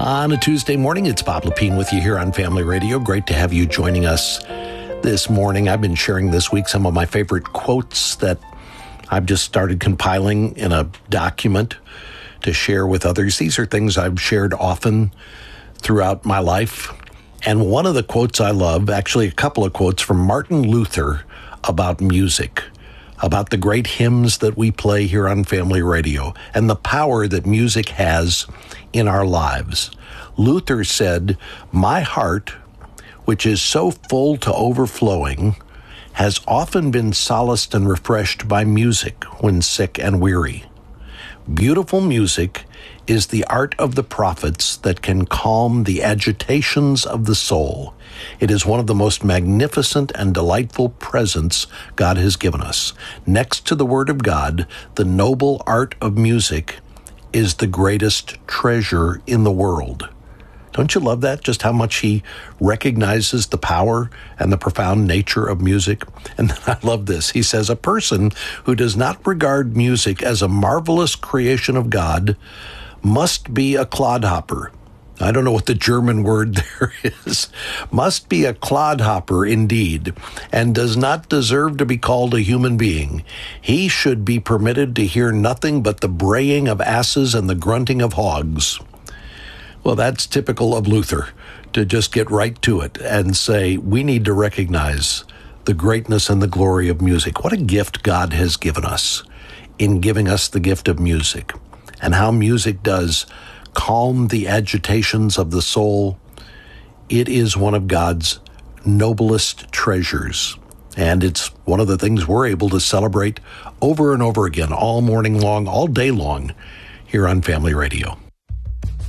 On a Tuesday morning, it's Bob Lepine with you here on Family Radio. Great to have you joining us this morning. I've been sharing this week some of my favorite quotes that I've just started compiling in a document to share with others. These are things I've shared often throughout my life. And one of the quotes I love, actually a couple of quotes from Martin Luther about music, about the great hymns that we play here on Family Radio and the power that music has in our lives. Luther said, "My heart, which is so full to overflowing, has often been solaced and refreshed by music when sick and weary. Beautiful music is the art of the prophets that can calm the agitations of the soul. It is one of the most magnificent and delightful presents God has given us. Next to the Word of God, the noble art of music is the greatest treasure in the world." Don't you love that? Just how much he recognizes the power and the profound nature of music. And then I love this. He says, "A person who does not regard music as a marvelous creation of God must be a clodhopper." I don't know what the German word there is. Must be a clodhopper indeed, and does not deserve to be called a human being. He should be permitted to hear nothing but the braying of asses and the grunting of hogs. Well, that's typical of Luther, to just get right to it and say, we need to recognize the greatness and the glory of music. What a gift God has given us in giving us the gift of music, and how music does calm the agitations of the soul. It is one of God's noblest treasures, and it's one of the things we're able to celebrate over and over again all morning long, all day long here on Family Radio.